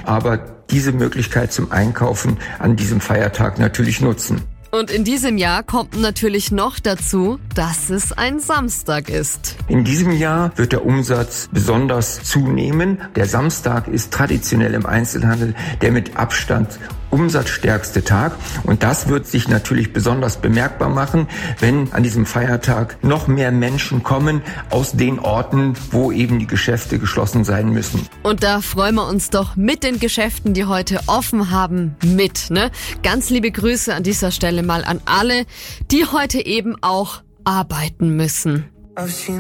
aber diese Möglichkeit zum Einkaufen an diesem Feiertag natürlich nutzen. Und in diesem Jahr kommt natürlich noch dazu, dass es ein Samstag ist. In diesem Jahr wird der Umsatz besonders zunehmen. Der Samstag ist traditionell im Einzelhandel der mit Abstand umsatzstärkste Tag. Und das wird sich natürlich besonders bemerkbar machen, wenn an diesem Feiertag noch mehr Menschen kommen aus den Orten, wo eben die Geschäfte geschlossen sein müssen. Und da freuen wir uns doch mit den Geschäften, die heute offen haben, mit, ne? Ganz liebe Grüße an dieser Stelle mal an alle, die heute eben auch arbeiten müssen.